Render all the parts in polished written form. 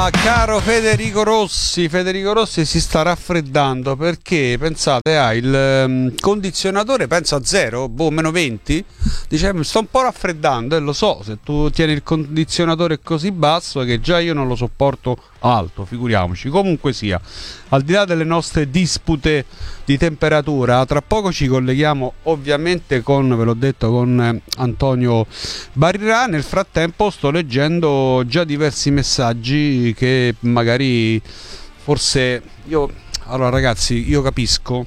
Caro Federico Rossi si sta raffreddando perché, pensate, ha il condizionatore, penso a zero, meno 20, dice mi sto un po' raffreddando, e lo so, se tu tieni il condizionatore così basso che già io non lo sopporto alto, figuriamoci. Comunque sia, al di là delle nostre dispute di temperatura, tra poco ci colleghiamo ovviamente con, ve l'ho detto, con Antonio Barilà. Nel frattempo sto leggendo già diversi messaggi che magari forse allora ragazzi, io capisco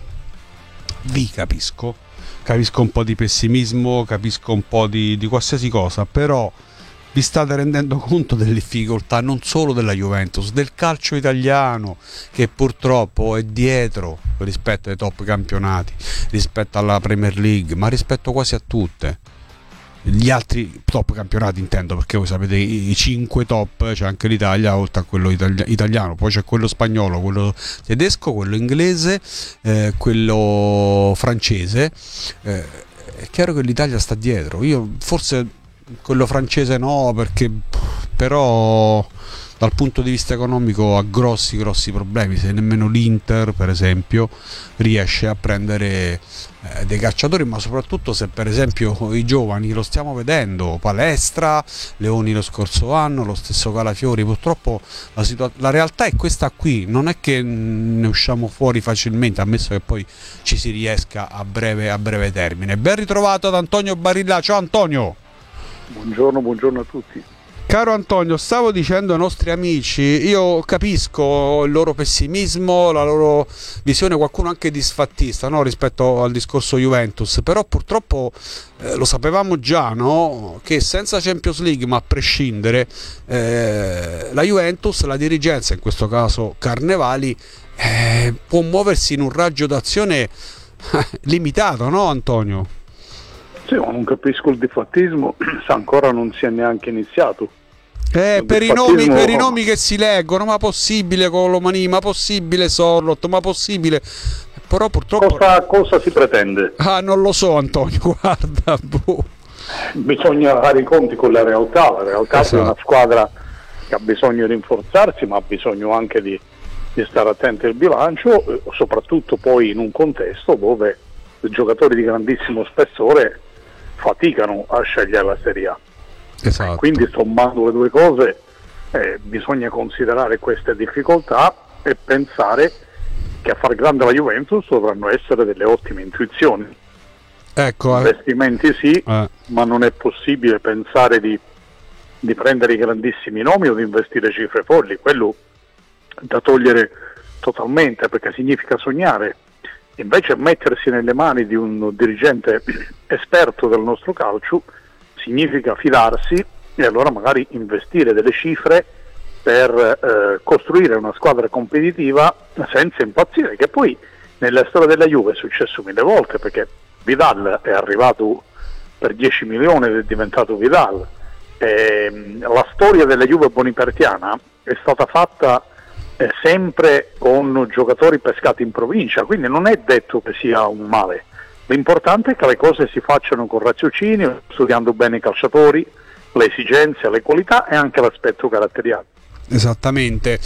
un po' di pessimismo, capisco un po' di qualsiasi cosa, però vi state rendendo conto delle difficoltà non solo della Juventus, del calcio italiano, che purtroppo è dietro rispetto ai top campionati, rispetto alla Premier League, ma rispetto quasi a tutte gli altri top campionati, intendo, perché voi sapete i 5 top, c'è anche l'Italia oltre a quello italiano, poi c'è quello spagnolo, quello tedesco, quello inglese, quello francese. È chiaro che l'Italia sta dietro. Io forse quello francese no, perché però dal punto di vista economico ha grossi problemi. Se nemmeno l'Inter, per esempio, riesce a prendere dei calciatori, ma soprattutto se per esempio i giovani, lo stiamo vedendo, Palestra, Leoni lo scorso anno, lo stesso Calafiori, purtroppo la realtà è questa qui, non è che ne usciamo fuori facilmente, ammesso che poi ci si riesca a breve termine. Ben ritrovato ad Antonio Barilà. Ciao Antonio. Buongiorno a tutti. Caro Antonio, stavo dicendo ai nostri amici, io capisco il loro pessimismo, la loro visione, qualcuno anche disfattista, no? Rispetto al discorso Juventus, però purtroppo lo sapevamo già, no? Che senza Champions League, ma a prescindere, la Juventus, la dirigenza, in questo caso Carnevali, può muoversi in un raggio d'azione limitato, no Antonio? Sì, ma non capisco il difattismo se ancora non si è neanche iniziato. Per i nomi che si leggono, ma possibile Colomani, ma possibile Sorlot, ma possibile, però purtroppo cosa si pretende? Non lo so Antonio, guarda, bisogna fare i conti con la realtà esatto. È una squadra che ha bisogno di rinforzarsi, ma ha bisogno anche di stare attenti al bilancio, soprattutto poi in un contesto dove i giocatori di grandissimo spessore faticano a scegliere la Serie A. Esatto. Quindi, sommando le due cose, bisogna considerare queste difficoltà e pensare che a far grande la Juventus dovranno essere delle ottime intuizioni. Ecco, investimenti sì, ma non è possibile pensare di prendere i grandissimi nomi o di investire cifre folli. Quello da togliere totalmente, perché significa sognare. Invece mettersi nelle mani di un dirigente esperto del nostro calcio significa fidarsi e allora magari investire delle cifre per costruire una squadra competitiva senza impazzire, che poi nella storia della Juve è successo 1000 volte, perché Vidal è arrivato per 10 milioni ed è diventato Vidal. La storia della Juve bonipertiana è stata fatta sempre con giocatori pescati in provincia, quindi non è detto che sia un male. L'importante è che le cose si facciano con raziocinio, studiando bene i calciatori, le esigenze, le qualità e anche l'aspetto caratteriale. Esattamente.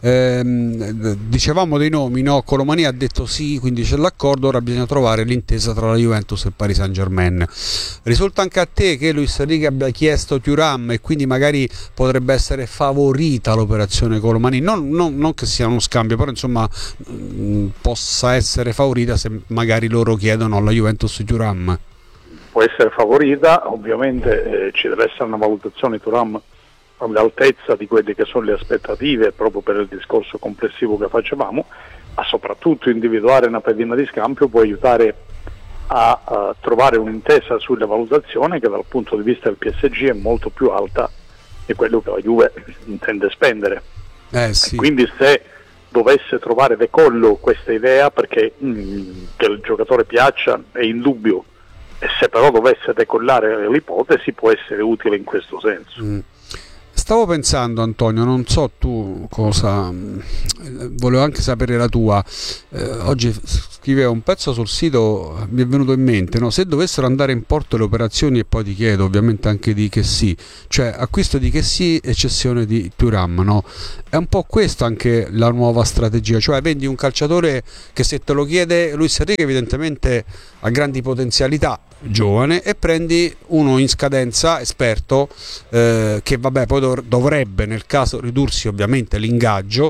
Dicevamo dei nomi, no? Colomani ha detto sì, quindi c'è l'accordo, ora bisogna trovare l'intesa tra la Juventus e il Paris Saint-Germain. Risulta anche a te che Luis Enrique abbia chiesto Thuram e quindi magari potrebbe essere favorita l'operazione Colomani, non che sia uno scambio, però insomma possa essere favorita se magari loro chiedono alla Juventus Thuram. Può essere favorita, ovviamente ci deve essere una valutazione Thuram all'altezza di quelle che sono le aspettative, proprio per il discorso complessivo che facevamo, ma soprattutto individuare una pedina di scambio può aiutare a trovare un'intesa sulle valutazioni che dal punto di vista del PSG è molto più alta di quello che la Juve intende spendere. Sì. Quindi se dovesse trovare decollo questa idea, perché che il giocatore piaccia è indubbio, e se però dovesse decollare l'ipotesi può essere utile in questo senso. Stavo pensando, Antonio, non so tu cosa, volevo anche sapere la tua. Oggi scriveva un pezzo sul sito, mi è venuto in mente, no? Se dovessero andare in porto le operazioni, e poi ti chiedo ovviamente anche di Kessie, cioè acquisto di Kessie e cessione di Thuram, no? È un po' questa anche la nuova strategia, cioè vendi un calciatore che, se te lo chiede Luis Enrique, evidentemente ha grandi potenzialità, giovane, e prendi uno in scadenza, esperto, che vabbè poi dovrebbe nel caso ridursi ovviamente l'ingaggio,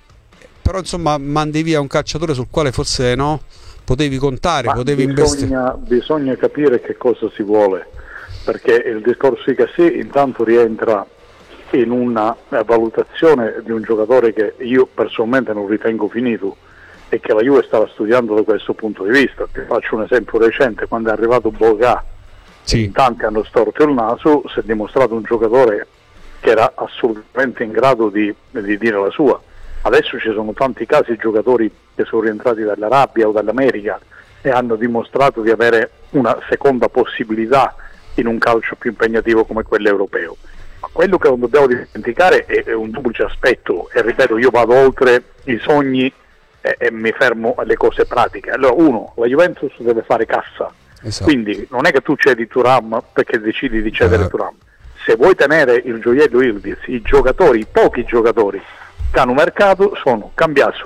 però insomma mandi via un calciatore sul quale forse no, potevi contare, potevi investire. Bisogna capire che cosa si vuole, perché il discorso di Kessie intanto rientra in una valutazione di un giocatore che io personalmente non ritengo finito e che la Juve stava studiando da questo punto di vista. Ti faccio un esempio recente: quando è arrivato Boga, sì, in tanti hanno storto il naso, si è dimostrato un giocatore che era assolutamente in grado di dire la sua. Adesso ci sono tanti casi di giocatori che sono rientrati dall'Arabia o dall'America e hanno dimostrato di avere una seconda possibilità in un calcio più impegnativo come quello europeo. Ma quello che non dobbiamo dimenticare è un duplice aspetto, e ripeto, io vado oltre i sogni e mi fermo alle cose pratiche. Allora, uno, la Juventus deve fare cassa, esatto. Quindi non è che tu cedi Thuram perché decidi di cedere Thuram. Se vuoi tenere il gioiello Yildiz, i pochi giocatori che hanno mercato sono Cambiaso,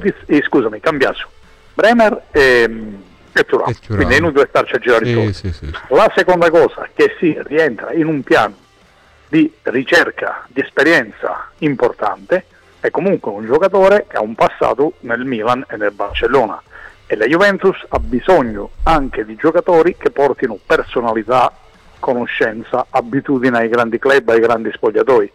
Cambiaso, Bremer e Thuram. Quindi è inutile starci a girare intorno. Sì. La seconda cosa, che si rientra in un piano di ricerca, di esperienza importante, è comunque un giocatore che ha un passato nel Milan e nel Barcellona, e la Juventus ha bisogno anche di giocatori che portino personalità, conoscenza, abitudine ai grandi club, ai grandi spogliatoi.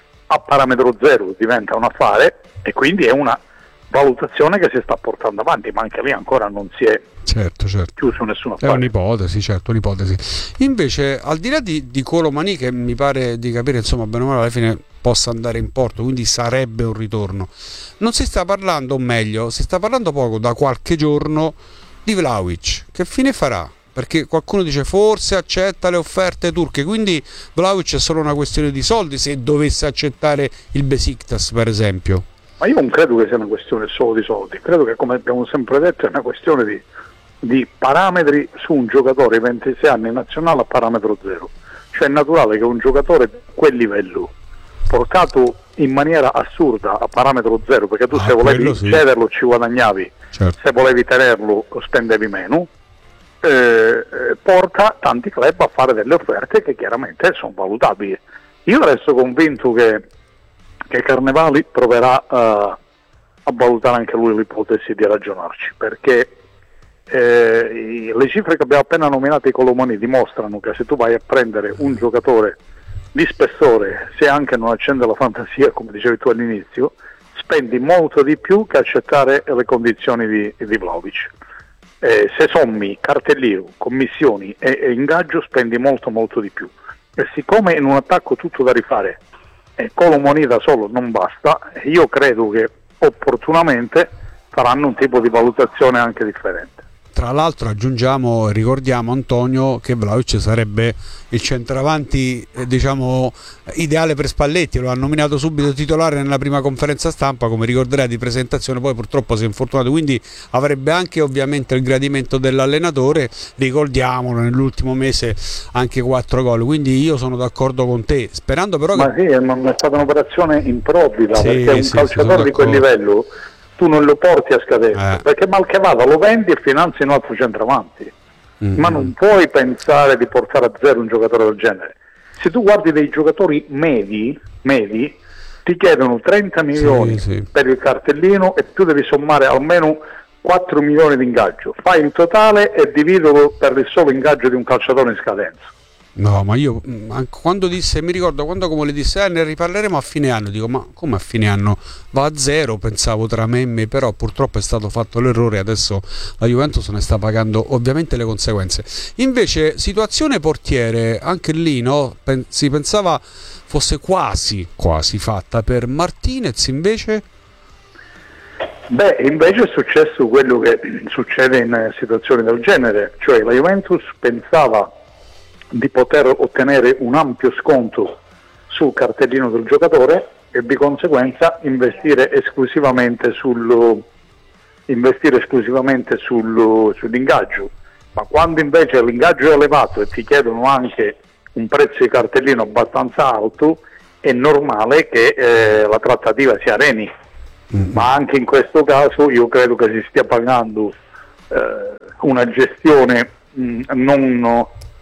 A parametro zero diventa un affare, e quindi è una valutazione che si sta portando avanti, ma anche lì ancora non si è chiuso nessun affare. È un'ipotesi, certo, un'ipotesi. Invece, al di là di Colomani, che mi pare di capire, insomma, bene o male alla fine possa andare in porto, quindi sarebbe un ritorno, non si sta parlando, o meglio, si sta parlando poco da qualche giorno di Vlahovic. Che fine farà? Perché qualcuno dice forse accetta le offerte turche, quindi Vlahovic è solo una questione di soldi, se dovesse accettare il Besiktas per esempio. Ma io non credo che sia una questione solo di soldi, credo che, come abbiamo sempre detto, è una questione di parametri su un giocatore 26 anni nazionale a parametro zero. Cioè è naturale che un giocatore di quel livello, portato in maniera assurda a parametro zero, perché tu se volevi cederlo ci guadagnavi, certo. Se volevi tenerlo spendevi meno, porta tanti club a fare delle offerte che chiaramente sono valutabili. Io resto convinto che Carnevali proverà a valutare anche lui l'ipotesi di ragionarci, perché le cifre che abbiamo appena nominato, i Colomani, dimostrano che se tu vai a prendere un giocatore di spessore, se anche non accende la fantasia come dicevi tu all'inizio, spendi molto di più che accettare le condizioni di Vlahovic. Se sommi cartellino, commissioni e ingaggio, spendi molto di più, e siccome in un attacco tutto da rifare Colomani da solo non basta, io credo che opportunamente faranno un tipo di valutazione anche differente. Tra l'altro aggiungiamo, ricordiamo Antonio, che Vlahovic sarebbe il centravanti diciamo ideale per Spalletti, lo ha nominato subito titolare nella prima conferenza stampa, come ricorderai, di presentazione, poi purtroppo si è infortunato, quindi avrebbe anche ovviamente il gradimento dell'allenatore, ricordiamolo, nell'ultimo mese anche 4 gol, quindi io sono d'accordo con te, sperando però che... Ma è stata un'operazione improvvida, perché un calciatore di quel livello tu non lo porti a scadenza, perché mal che vada lo vendi e finanzi un altro centravanti, ma non puoi pensare di portare a zero un giocatore del genere. Se tu guardi dei giocatori medi ti chiedono 30 milioni per il cartellino e tu devi sommare almeno 4 milioni di ingaggio, fai il totale e dividilo per il solo ingaggio di un calciatore in scadenza. No, ma io quando disse, mi ricordo quando come le disse ne riparleremo a fine anno, dico ma come a fine anno? Va a zero, pensavo tra me e me, però purtroppo è stato fatto l'errore, adesso la Juventus ne sta pagando ovviamente le conseguenze. Invece situazione portiere, anche lì no? Si pensava fosse quasi fatta per Martinez, invece? Invece è successo quello che succede in situazioni del genere, cioè la Juventus pensava di poter ottenere un ampio sconto sul cartellino del giocatore e di conseguenza investire esclusivamente sul investire esclusivamente sull'ingaggio, ma quando invece l'ingaggio è elevato e ti chiedono anche un prezzo di cartellino abbastanza alto, è normale che la trattativa si areni. Ma anche in questo caso io credo che si stia pagando una gestione non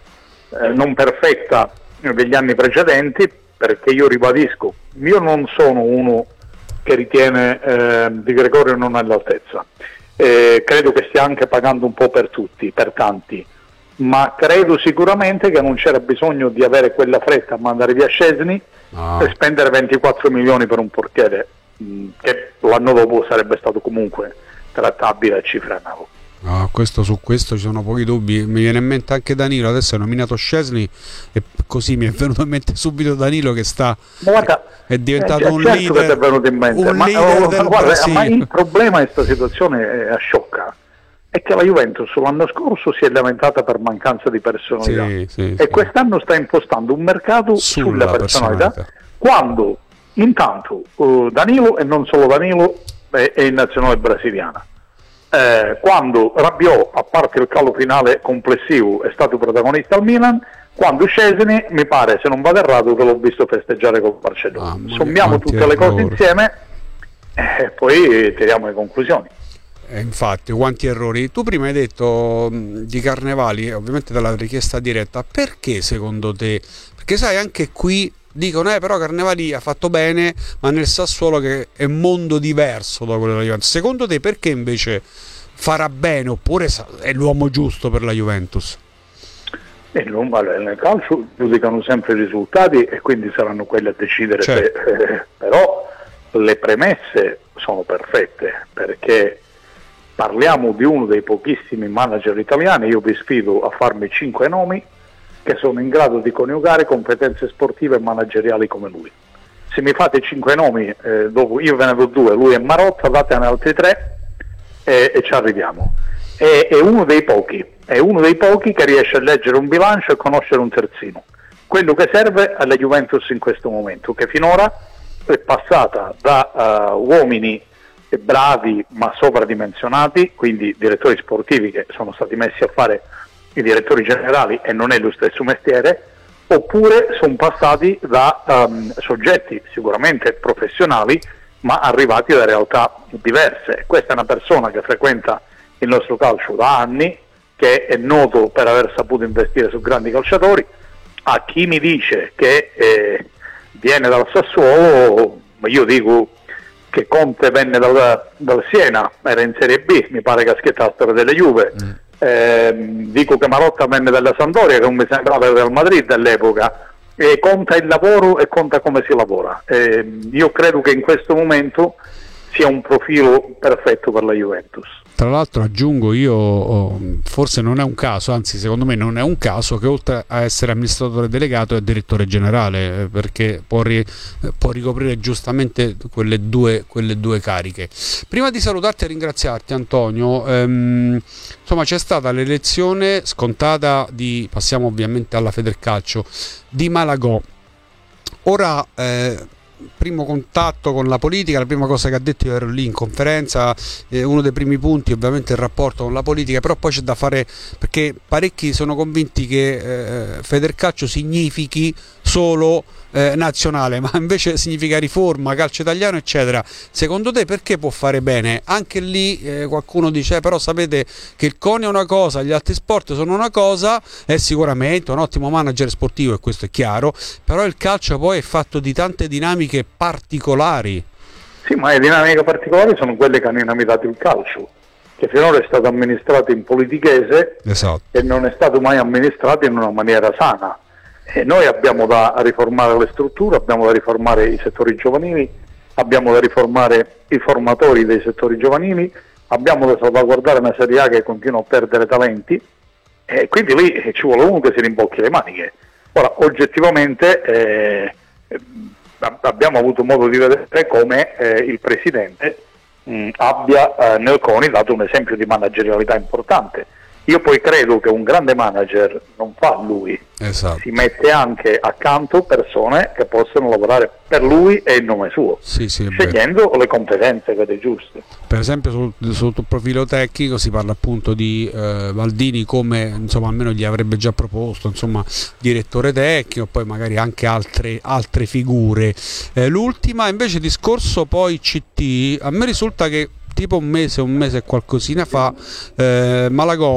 perfetta degli anni precedenti, perché io ribadisco, io non sono uno che ritiene Di Gregorio non all'altezza, credo che stia anche pagando un po' per tutti, per tanti, ma credo sicuramente che non c'era bisogno di avere quella fretta a mandare via Szczesny e spendere 24 milioni per un portiere che l'anno dopo sarebbe stato comunque trattabile a cifra analoga. Su questo ci sono pochi dubbi. Mi viene in mente anche Danilo, adesso è nominato Szczesny e così mi è venuto in mente subito Danilo che è diventato un certo leader, che è venuto in mente, ma il problema di questa situazione è sciocca, è che la Juventus l'anno scorso si è lamentata per mancanza di personalità e quest'anno sta impostando un mercato sulla personalità, quando intanto Danilo, e non solo Danilo, è in nazionale brasiliana. Quando Rabiot, a parte il calo finale complessivo, è stato protagonista al Milan, quando Szczesny, mi pare, se non vado errato, che l'ho visto festeggiare col Barcellona. Sommiamo tutte le cose insieme e poi tiriamo le conclusioni. Infatti, quanti errori. Tu prima hai detto di Carnevali, ovviamente dalla richiesta diretta, perché secondo te? Perché sai, anche qui dicono però Carnevali ha fatto bene, ma nel Sassuolo che è un mondo diverso da quello della Juventus. Secondo te perché invece farà bene, oppure è l'uomo giusto per la Juventus? Nel calcio giudicano sempre i risultati e quindi saranno quelli a decidere, però le premesse sono perfette, perché parliamo di uno dei pochissimi manager italiani, io vi sfido a farmi 5 nomi che sono in grado di coniugare competenze sportive e manageriali come lui. Se mi fate 5 nomi, dopo io ve ne do 2, lui e Marotta, datene altri 3 e ci arriviamo. È uno dei pochi che riesce a leggere un bilancio e conoscere un terzino. Quello che serve alla Juventus in questo momento, che finora è passata da uomini bravi ma sovradimensionati, quindi direttori sportivi che sono stati messi a fare i direttori generali e non è lo stesso mestiere, oppure sono passati da soggetti sicuramente professionali ma arrivati da realtà diverse. Questa è una persona che frequenta il nostro calcio da anni, che è noto per aver saputo investire su grandi calciatori. A chi mi dice che viene dal Sassuolo, io dico che Conte venne dal Siena, era in Serie B, mi pare che ha schietta la storia delle Juve. Dico che Marotta venne dalla Sampdoria, che non mi sembrava del Madrid all'epoca, e conta il lavoro e conta come si lavora. Io credo che in questo momento sia un profilo perfetto per la Juventus. Tra l'altro aggiungo io, forse non è un caso, anzi secondo me non è un caso che oltre a essere amministratore delegato è direttore generale, perché può ricoprire giustamente quelle due cariche. Prima di salutarti e ringraziarti, Antonio, insomma c'è stata l'elezione scontata passiamo ovviamente alla Federcalcio, di Malagò. Ora primo contatto con la politica, la prima cosa che ha detto, io ero lì in conferenza, uno dei primi punti ovviamente il rapporto con la politica, però poi c'è da fare, perché parecchi sono convinti che Federcalcio significhi solo nazionale, ma invece significa riforma, calcio italiano eccetera. Secondo te perché può fare bene? Anche lì qualcuno dice però sapete che il CONI è una cosa, gli altri sport sono una cosa, è sicuramente un ottimo manager sportivo e questo è chiaro, però il calcio poi è fatto di tante dinamiche particolari. Sì, ma le dinamiche particolari sono quelle che hanno dinamitato il calcio, che finora è stato amministrato in politichese, esatto, e non è stato mai amministrato in una maniera sana. E noi abbiamo da riformare le strutture, abbiamo da riformare i settori giovanili, abbiamo da riformare i formatori dei settori giovanili, abbiamo da salvaguardare una Serie A che continua a perdere talenti, e quindi lì ci vuole uno che si rimbocchi le maniche. Ora, oggettivamente abbiamo avuto modo di vedere come il Presidente abbia nel CONI dato un esempio di managerialità importante, Io poi credo che un grande manager non fa lui, esatto. Si mette anche accanto persone che possono lavorare per lui e in nome suo, scegliendo le competenze vede giuste. Per esempio sul profilo tecnico si parla appunto di Maldini come, insomma, almeno gli avrebbe già proposto, insomma, direttore tecnico, poi magari anche altre figure. L'ultima invece discorso poi CT, a me risulta che tipo un mese e qualcosina fa Malagò